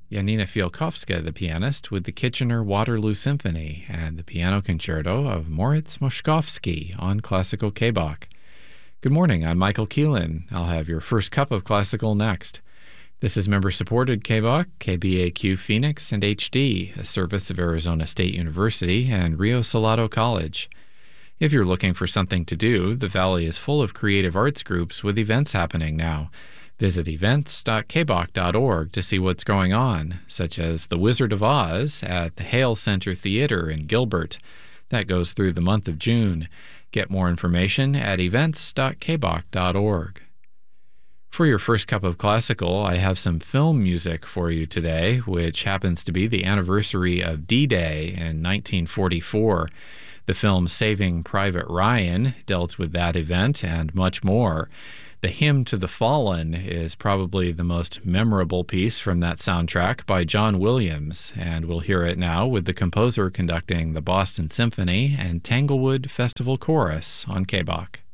Janina Fialkowska, the pianist, with the Kitchener Waterloo Symphony and the piano concerto of Moritz Moszkowski on Classical K-Bach. Good morning, I'm Michael Keelan. I'll have your first cup of classical next. This is member-supported K-Bach, KBAQ Phoenix, and HD, a service of Arizona State University and Rio Salado College. If you're looking for something to do, the Valley is full of creative arts groups with events happening now. Visit events.kbach.org to see what's going on, such as The Wizard of Oz at the Hale Center Theater in Gilbert. That goes through the month of June. Get more information at events.kbach.org. For your first cup of classical, I have some film music for you today, which happens to be the anniversary of D-Day in 1944. The film Saving Private Ryan dealt with that event and much more. The Hymn to the Fallen is probably the most memorable piece from that soundtrack by John Williams, and we'll hear it now with the composer conducting the Boston Symphony and Tanglewood Festival Chorus on K-Bach.